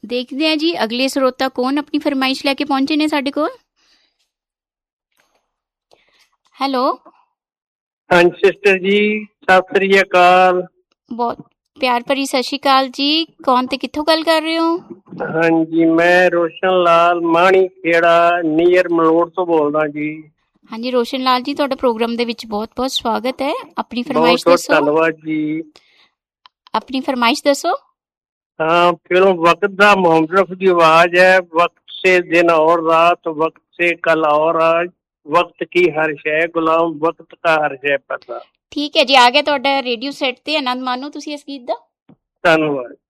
ਦੇਖਦੇ ਹਾਂ ਜੀ ਅਗਲੇ ਸਰੋਤਾ ਕੌਣ ਆਪਣੀ ਫਰਮਾਇਸ਼ ਲੈ ਕੇ ਪਹੁੰਚੇ ਨੇ ਸਾਡੇ ਕੋਲ। ਹੈਲੋ। ਹਾਂਜੀ ਸਿਸਟਰ ਜੀ, ਸਤਿ ਸ੍ਰੀ ਅਕਾਲ। ਬਹੁਤ ਪਿਆਰ ਭਰੀ ਸਤਿ ਸ਼੍ਰੀ ਅਕਾਲ ਜੀ। ਕੌਣ ਤੇ ਕਿੱਥੋਂ ਗੱਲ ਕਰ ਰਹੇ ਹੋ? ਹਾਂਜੀ, ਮੈਂ ਰੋਸ਼ਨ ਲਾਲ ਮਾਣੀ ਖੇੜਾ ਨੀਅਰ ਮਲੋੜ ਤੋਂ ਬੋਲਦਾ ਜੀ। ਹਾਂਜੀ ਰੋਸ਼ਨ ਲਾਲ ਜੀ, ਤੁਹਾਡਾ ਪ੍ਰੋਗਰਾਮ ਦੇ ਵਿੱਚ ਬਹੁਤ ਬਹੁਤ ਸਵਾਗਤ ਹੈ। ਆਪਣੀ ਬਹੁਤ ਫਰਮਾਇਸ਼ ਬਹੁਤ ਦੱਸੋ। ਧੰਨਵਾਦ ਜੀ। ਆਪਣੀ ਫਰਮਾਇਸ਼ ਦੱਸੋ। हाँ, फिल्म वक्त दा मोहम्मद रफी की आवाज है। वक्त से दिन और रात, वक्त से कल और आज, वक्त की हर शय गुलाम, वक्त का हर शय पता। ਠੀਕ ਹੈ ਜੀ, ਆ ਗਿਆ ਤੁਹਾਡਾ ਰੇਡੀਓ ਸੈੱਟ ਤੇ। ਆਨੰਦ ਮਾਣੋ ਤੁਸੀਂ ਇਸ ਗੀਤ ਦਾ। धन्यवाद।